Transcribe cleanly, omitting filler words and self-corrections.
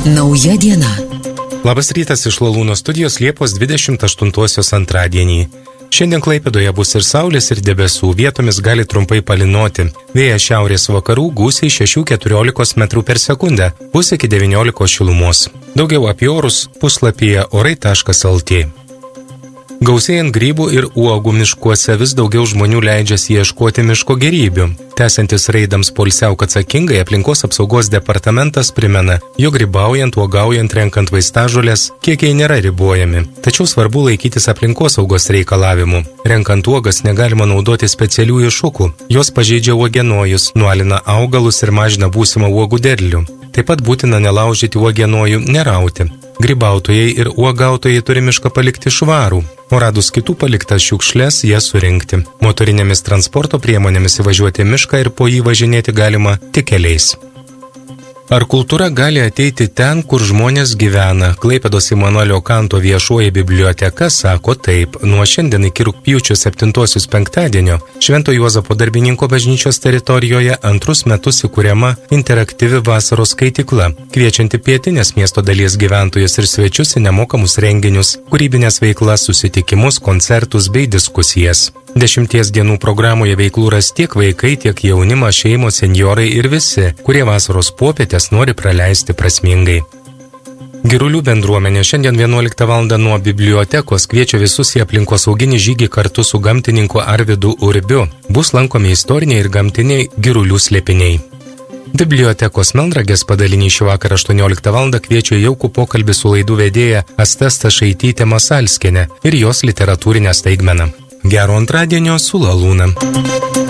Nauja diena. Labas rytas iš Lalūno studijos Liepos 28 antradienį. Šiandien Klaipėdoje bus ir saulės, ir debesų, vietomis gali trumpai palynoti. Vėjas šiaurės vakarų gūsiai 6–14 metrų per sekundę, bus iki 19 šilumos. Daugiau apie orus puslapyje orai.lt. Gausėjant grybų ir uogų miškuose vis daugiau žmonių leidžiasi ieškoti miško gėrybių. Tęsiantis reidams poilsiauk atsakingai, aplinkos apsaugos departamentas primena, jog grybaujant, uogaujant, renkant vaistažoles, kiekiai nėra ribojami. Tačiau svarbu laikytis aplinkos saugos reikalavimų. Renkant uogas negalima naudoti specialiųjų šukų. Jos pažeidžia uogienojus, nualina augalus ir mažina būsimą uogų derlių. Taip pat būtina nelaužyti uogienojų, nerauti. Grybautojai ir uogautojai turi mišką palikti švarų, o radus kitų paliktas šiukšles jas surinkti. Motorinėmis transporto priemonėmis įvažiuoti mišką ir po jį važinėti galima tik keliais. Ar kultūra gali ateiti ten, kur žmonės gyvena? Klaipėdos Imanuelio Kanto viešoji biblioteka sako taip. Nuo šiandien iki rugpjūčio 7 penktadienio Švento Juozapo darbininko bažnyčios teritorijoje antrus metus įkuriama interaktyvi vasaros skaitykla, kviečianti pietinės miesto dalies gyventojus ir svečius į nemokamus renginius, kūrybinės veiklas, susitikimus, koncertus bei diskusijas. 10 dienų programoje veiklų ras tiek vaikai, tiek jaunimas, šeimos, senjorai ir visi, kurie vasaros popietės nori praleisti prasmingai. Girulių bendruomenė šiandien 11 val. Nuo bibliotekos kviečia visus į aplinkosauginį žygį kartu su gamtininku Arvydu Urbiu. Bus lankomi istoriniai ir gamtiniai girulių slėpiniai. Bibliotekos Melnragės padalinį šį vakarą 18 val. Kviečia jaukų pokalbį su laidų vedėja Asta Stašaitytė Masalskienė ir jos literatūrinę staigmeną. Gero antradienio su Lalūna.